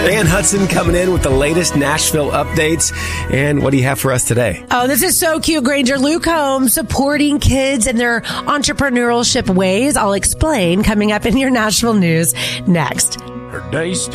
Ann Hudson coming in with the latest Nashville updates. And what do you have for us today? Oh, this is so cute, Granger. Luke Combs supporting kids in their entrepreneurship ways. I'll explain coming up in your Nashville news next. Her day